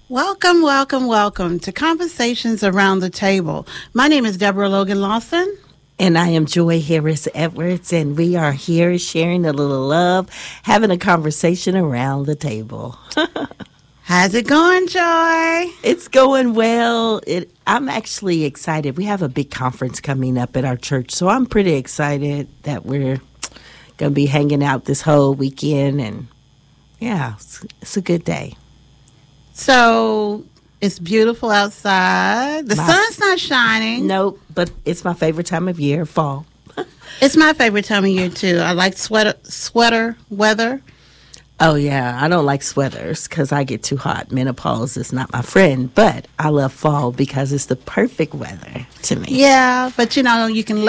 Welcome, welcome, welcome to Conversations Around the Table. My name is Deborah Logan Lawson. And I am Joy Harris Edwards, and we are here sharing a little love, having a conversation around the table. How's it going, Joy? It's going well. I'm actually excited. We have a big conference coming up at our church, so I'm pretty excited that we're going to be hanging out this whole weekend, and yeah, it's a good day. So it's beautiful outside. The sun's not shining. Nope, but it's my favorite time of year, fall. It's my favorite time of year, too. I like sweater weather. Oh, yeah. I don't like sweaters because I get too hot. Menopause is not my friend, but I love fall because it's the perfect weather to me. Yeah, but you can